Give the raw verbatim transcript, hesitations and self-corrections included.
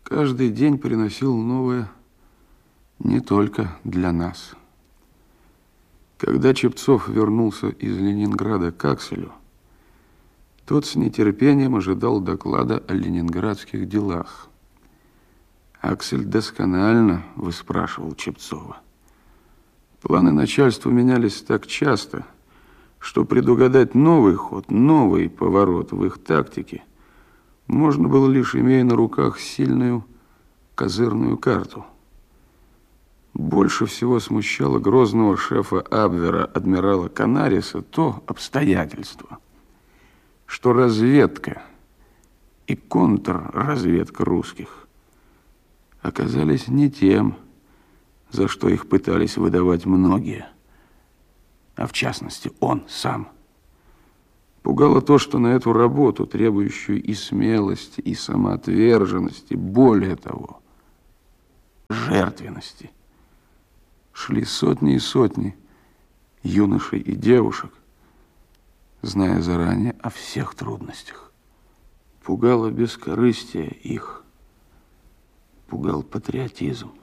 каждый день приносил новое не только для нас. Когда Чепцов вернулся из Ленинграда к Акселю, тот с нетерпением ожидал доклада о ленинградских делах. Аксель досконально выспрашивал Чепцова. Планы начальства менялись так часто, что предугадать новый ход, новый поворот в их тактике можно было лишь имея на руках сильную козырную карту. Больше всего смущало грозного шефа Абвера, адмирала Канариса, то обстоятельство, что разведка и контрразведка русских оказались не тем, за что их пытались выдавать многие, а в частности он сам. Пугало то, что на эту работу, требующую и смелости, и самоотверженности, более того, жертвенности, шли сотни и сотни юношей и девушек, зная заранее о всех трудностях. Пугало бескорыстие их, пугал патриотизм.